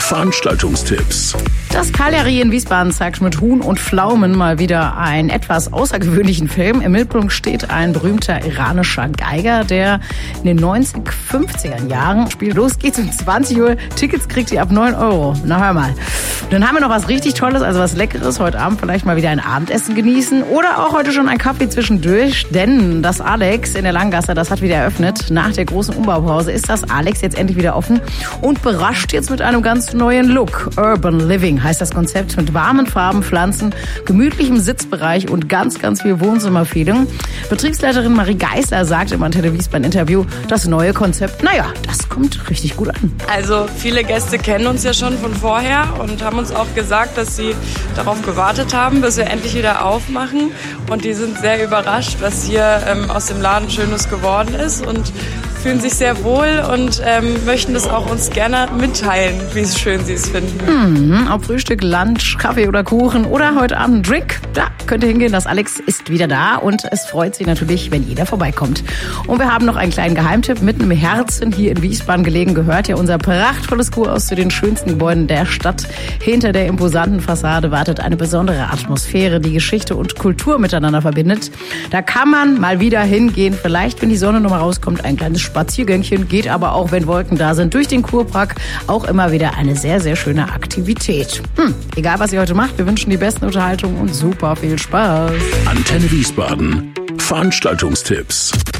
Veranstaltungstipps. Das Cagliari in Wiesbaden zeigt mit Huhn und Pflaumen mal wieder einen etwas außergewöhnlichen Film. Im Mittelpunkt steht ein berühmter iranischer Geiger, der in den 50er Jahren spielt. Los geht's um 20 Uhr. Tickets kriegt ihr ab 9 €. Na, hör mal. Dann haben wir noch was richtig Tolles, also was Leckeres. Heute Abend vielleicht mal wieder ein Abendessen genießen oder auch heute schon ein Kaffee zwischendurch. Denn das Alex in der Langgasse, das hat wieder eröffnet. Nach der großen Umbaupause ist das Alex jetzt endlich wieder offen und überrascht jetzt mit einem ganz neuen Look. Urban Living heißt das Konzept, mit warmen Farben, Pflanzen, gemütlichem Sitzbereich und ganz viel Wohnzimmerfeeling. Betriebsleiterin Marie Geisler sagt im Antenne Wiesbaden Interview, das neue Konzept, das kommt richtig gut an. Also viele Gäste kennen uns ja schon von vorher und haben uns auch gesagt, dass sie darauf gewartet haben, bis wir endlich wieder aufmachen. Und die sind sehr überrascht, was hier aus dem Laden Schönes geworden ist und fühlen sich sehr wohl und möchten das auch uns gerne mitteilen, wie schön sie es finden. Ob Frühstück, Lunch, Kaffee oder Kuchen oder heute Abend ein Drink, da könnt ihr hingehen. Das Alex ist wieder da und es freut sich natürlich, wenn jeder vorbeikommt. Und wir haben noch einen kleinen Geheimtipp. Mitten im Herzen hier in Wiesbaden gelegen gehört ja unser prachtvolles Kurhaus zu den schönsten Gebäuden der Stadt. Hinter der imposanten Fassade wartet eine besondere Atmosphäre, die Geschichte und Kultur miteinander verbindet. Da kann man mal wieder hingehen. Vielleicht, wenn die Sonne noch mal rauskommt, ein kleines Spaziergängchen, geht aber auch, wenn Wolken da sind, durch den Kurpark auch immer wieder eine sehr schöne Aktivität. Egal, was ihr heute macht, wir wünschen die besten Unterhaltung und super viel Spaß. Antenne Wiesbaden. Veranstaltungstipps.